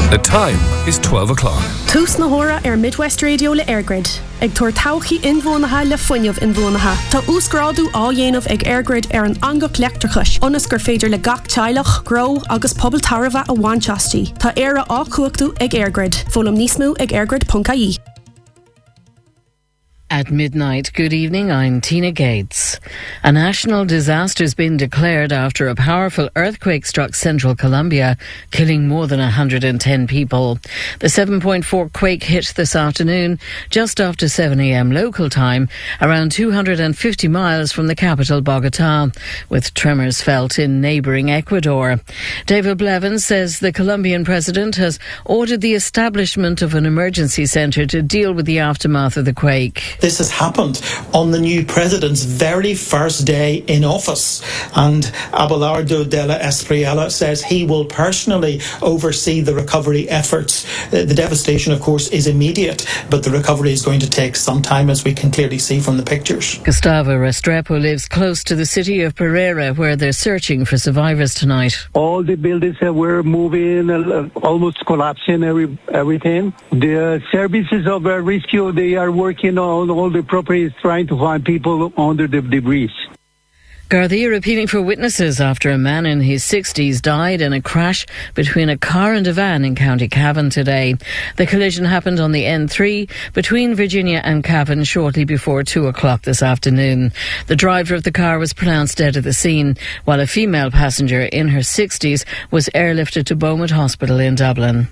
The time is 12 o'clock. Tús na hora Midwest Radio le Airgrid. Ag tuair tauchaí inbhuanaithe le fuinneamh inbhuanaithe. Tá úsgrádu á dhéanamh ag Airgrid an angach leachtrachas. Ionas gur féidir le gach teilech, gro agus pobl tarbha a bhainteastí. Tá éire á cuachtú ag Airgrid. Fólam níos mó ag airgrid.ie. At midnight, good evening, I'm Tina Gates. A national disaster has been declared after a powerful earthquake struck central Colombia, killing more than 110 people. The 7.4 quake hit this afternoon, just after 7 a.m. local time, around 250 miles from the capital, Bogotá, with tremors felt in neighbouring Ecuador. David Blevins says the Colombian president has ordered the establishment of an emergency centre to deal with the aftermath of the quake. This has happened on the new president's very first day in office, and Abelardo de la Espriella says he will personally oversee the recovery efforts. The devastation, of course, is immediate, but the recovery is going to take some time, as we can clearly see from the pictures. Gustavo Restrepo lives close to the city of Pereira, where they're searching for survivors tonight. All the buildings were moving, almost collapsing, everything. The services of rescue, they are working on all the properties, trying to find people under the debris. Gardaí are appealing for witnesses after a man in his 60s died in a crash between a car and a van in County Cavan today. The collision happened on the N3 between Virginia and Cavan shortly before 2 o'clock this afternoon. The driver of the car was pronounced dead at the scene, while a female passenger in her 60s was airlifted to Beaumont Hospital in Dublin.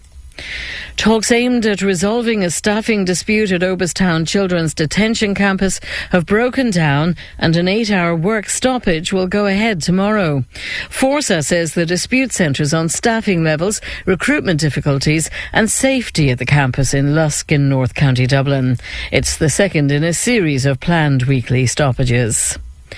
Talks aimed at resolving a staffing dispute at Obistown Children's Detention Campus have broken down, and an 8-hour work stoppage will go ahead tomorrow. Forza says the dispute centres on staffing levels, recruitment difficulties and safety at the campus in Lusk in North County Dublin. It's the second in a series of planned weekly stoppages.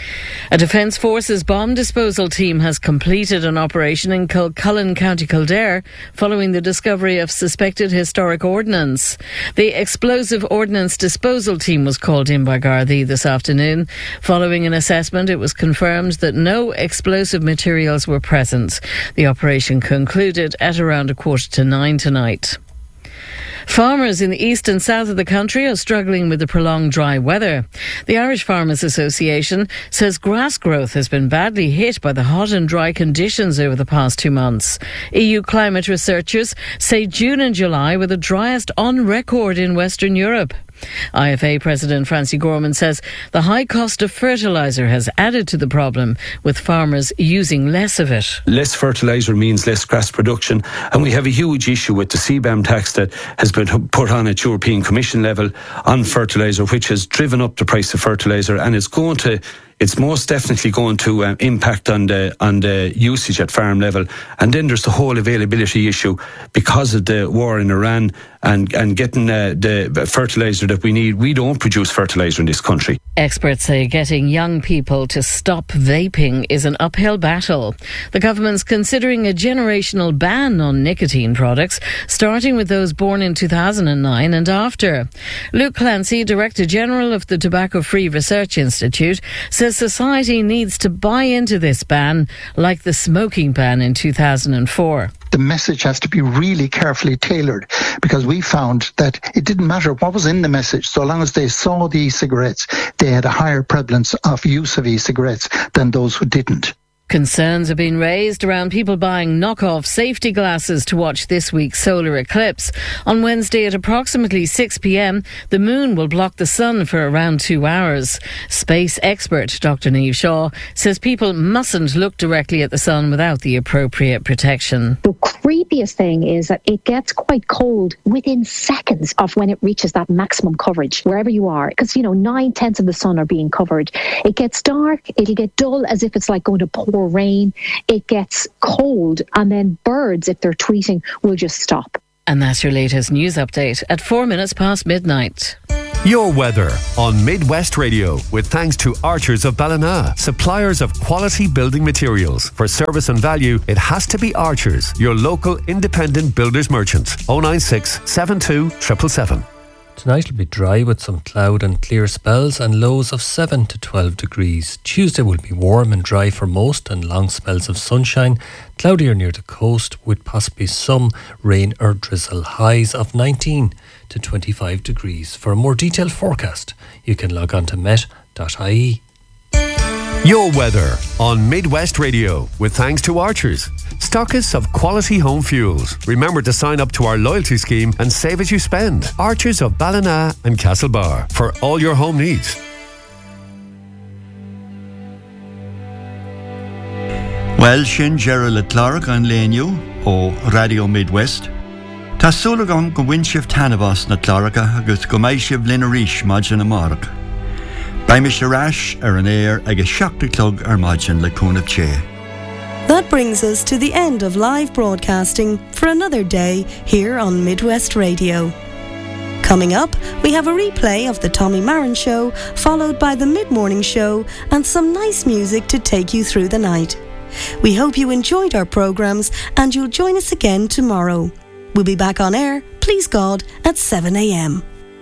A Defence Forces bomb disposal team has completed an operation in Kilcullen, County Kildare, following the discovery of suspected historic ordnance. The explosive ordnance disposal team was called in by Gardaí this afternoon. Following an assessment, it was confirmed that no explosive materials were present. The operation concluded at around 8:45 tonight. Farmers in the east and south of the country are struggling with the prolonged dry weather. The Irish Farmers Association says grass growth has been badly hit by the hot and dry conditions over the past 2 months. EU climate researchers say June and July were the driest on record in Western Europe. IFA President Francie Gorman says the high cost of fertiliser has added to the problem, with farmers using less of it. Less fertiliser means less grass production, and we have a huge issue with the CBAM tax that has been put on at European Commission level on fertiliser, which has driven up the price of fertiliser, and it's most definitely going to impact on the usage at farm level. And then there's the whole availability issue because of the war in Iran and getting the fertiliser that we need. We don't produce fertiliser in this country. Experts say getting young people to stop vaping is an uphill battle. The government's considering a generational ban on nicotine products, starting with those born in 2009 and after. Luke Clancy, Director General of the Tobacco Free Research Institute, says society needs to buy into this ban, like the smoking ban in 2004. The message has to be really carefully tailored, because we found that it didn't matter what was in the message, so long as they saw the e-cigarettes, they had a higher prevalence of use of e-cigarettes than those who didn't. Concerns have been raised around people buying knockoff safety glasses to watch this week's solar eclipse. On Wednesday at approximately 6 p.m, the moon will block the sun for around 2 hours. Space expert Dr. Niamh Shaw says people mustn't look directly at the sun without the appropriate protection. The creepiest thing is that it gets quite cold within seconds of when it reaches that maximum coverage, wherever you are. Because, 9/10 of the sun are being covered. It gets dark, it'll get dull as if it's like going to pour rain, it gets cold, and then birds, if they're tweeting, will just stop. And that's your latest news update at 4 minutes past midnight. Your weather on Midwest Radio, with thanks to Archers of Ballina, suppliers of quality building materials. For service and value, it has to be Archers, your local independent builders merchant. 096 72 777. Tonight will be dry with some cloud and clear spells and lows of 7 to 12 degrees. Tuesday will be warm and dry for most and long spells of sunshine. Cloudier near the coast with possibly some rain or drizzle. Highs of 19 to 25 degrees. For a more detailed forecast, you can log on to met.ie. Your weather on Midwest Radio with thanks to Archers, stockists of quality home fuels. Remember to sign up to our loyalty scheme and save as you spend. Archers of Ballina and Castlebar for all your home needs. Well, sin Gerald le Clark an léniu ó Radio Midwest. Tá súlagan go winship tanavas na Clarka agus go maishib linarish majin amarg. By Mr. Rash an air ag a seachta clog majin le cúnab che. That brings us to the end of live broadcasting for another day here on Midwest Radio. Coming up, we have a replay of the Tommy Marin Show, followed by the mid-morning show and some nice music to take you through the night. We hope you enjoyed our programmes and you'll join us again tomorrow. We'll be back on air, please God, at 7 a.m.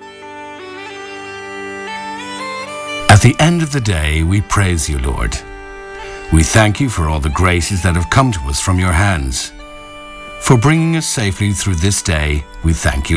At the end of the day, we praise you, Lord. We thank you for all the graces that have come to us from your hands. For bringing us safely through this day, we thank you.